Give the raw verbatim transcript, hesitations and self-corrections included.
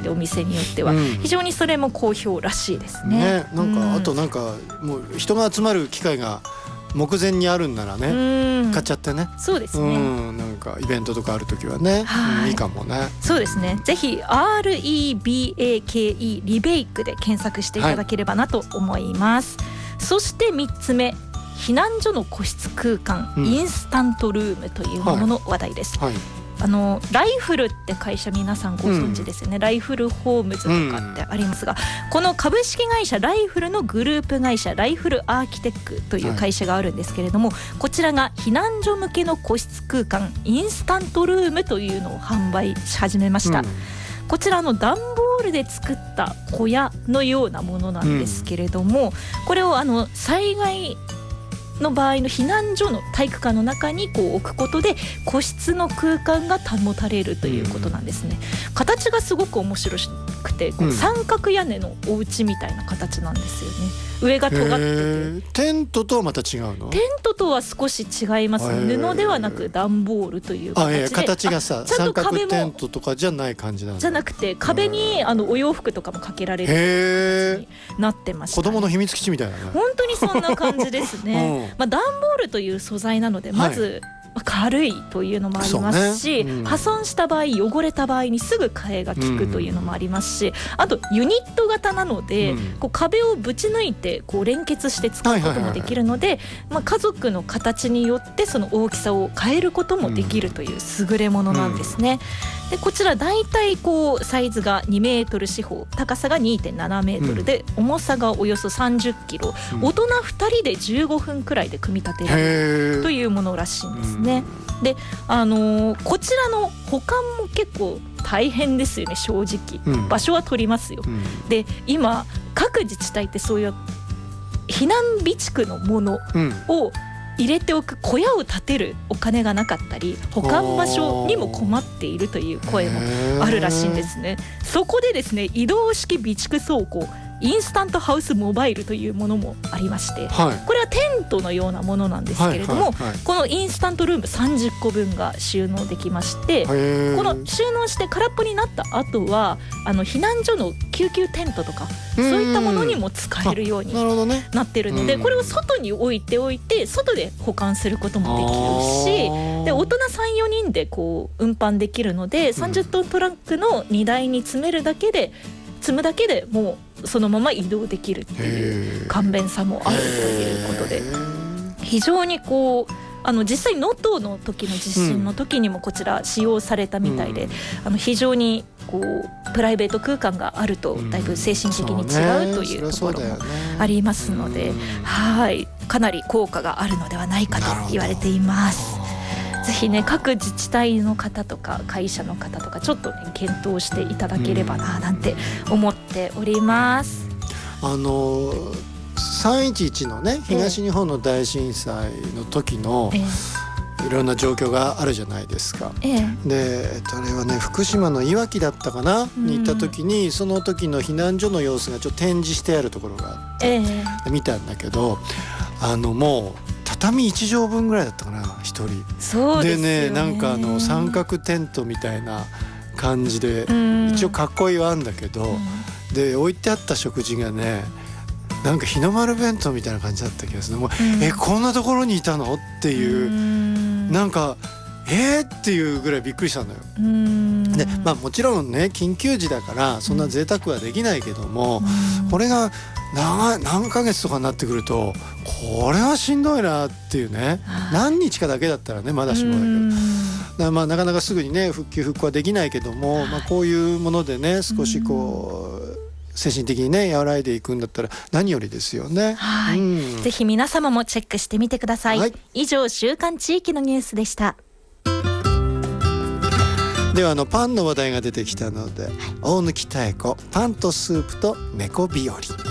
お店によっては、 うん、 非常にそれも好評らしいですね。 ね、なんか、 うん、 あとなんかもう人が集まる機会が目前にあるんならね、うん、買っちゃってね。 そうですね、 うん、なんかイベントとかあるときはね、はい、うん、いいかもね。 そうですね、ぜひ アールイービーエーケーイー リベイクで検索していただければなと思います、はい、そしてみっつめ、避難所の個室空間、うん、インスタントルームというものの話題です、はいはい、あのライフルって会社皆さんご存知ですよね、うん、ライフルホームズとかってありますが、うん、この株式会社ライフルのグループ会社ライフルアーキテックという会社があるんですけれども、はい、こちらが避難所向けの個室空間インスタントルームというのを販売し始めました、うん、こちらの段ボールで作った小屋のようなものなんですけれども、うん、これをあの災害の場合の避難所の体育館の中にこう置くことで個室の空間が保たれるということなんですね、うん、形がすごく面白くてこう三角屋根のお家みたいな形なんですよね。上が尖ってて、 テントとはまた違うの？ テントとは少し違います。布ではなく段ボールという形で、 あ、いや、形がさ三角テントとかじゃない感じなんだ。 じゃなくて壁にあのお洋服とかもかけられる形になってました、ね、 子供の秘密基地みたいなね。 本当にそんな感じですね、うん、まあ、段ボールという素材なのでまず、はい、軽いというのもありますし、ね、うん、破損した場合汚れた場合にすぐ替えが効くというのもありますし、うん、あとユニット型なので、うん、こう壁をぶち抜いてこう連結して使うこともできるので、はいはいはいはい、まあ、家族の形によってその大きさを変えることもできるという優れものなんですね、うん、でこちらだいたいこうサイズがにメートル四方、高さが にてんななメートルで、うん、重さがおよそさんじゅっキロ、うん、大人ふたりでじゅうごふんくらいで組み立てられるというものらしいんですね。で、あのー、こちらの保管も結構大変ですよね、正直、うん、場所は取りますよ、うん、で今各自治体ってそういう避難備蓄のものを入れておく小屋を建てるお金がなかったり保管場所にも困っているという声もあるらしいんですね。そこでですね、移動式備蓄倉庫インスタントハウスモバイルというものもありまして、はい、これはテントのようなものなんですけれども、はいはいはい、このインスタントルームさんじゅっこぶんが収納できまして、この収納して空っぽになった後はあの避難所の救急テントとかそういったものにも使えるようになっているので、これを外に置いておいて外で保管することもできるし、で大人 さん,よ 人でこう運搬できるのでさんじゅっトントラックの荷台に詰めるだけで積むだけでもうそのまま移動できるっていう簡便さもあるということで、非常にこうあの実際能登の時の地震の時にもこちら使用されたみたいで、うん、あの非常にこうプライベート空間があるとだいぶ精神的に違うというところもありますので、はい、かなり効果があるのではないかと言われています。ぜひね、各自治体の方とか会社の方とかちょっと、ね、検討していただければななんて思っております。 あのさんいちいちのね、東日本の大震災の時の、ええ、いろんな状況があるじゃないですか、ええ、であれはね福島のいわきだったかな、うん、に行った時にその時の避難所の様子がちょっと展示してあるところがあって、え、見たんだけど、あのもう畳いちじょうぶんぐらいだったかなひとり。 そうですよね。 でね、なんかあの三角テントみたいな感じで、うん、一応囲いはあるんだけど、うん、で置いてあった食事がねなんか日の丸弁当みたいな感じだった気がする。もう、うん、えこんなところにいたのっていう、うん、なんかえーっていうぐらいびっくりしたのよ。うん、で、まあ、もちろんね緊急時だからそんな贅沢はできないけども、うん、これが長い何ヶ月とかになってくるとこれはしんどいなっていうね。何日かだけだったらねまだしもだけど、だからまあなかなかすぐにね復旧復興はできないけども、まあ、こういうものでね少しこう精神的にね和らいでいくんだったら何よりですよね。 はい、うん、ぜひ皆様もチェックしてみてください、はい、以上週刊地域のニュースでした。 ではあのパンの話題が出てきたので、はい、大貫妙子パンとスープと猫日和。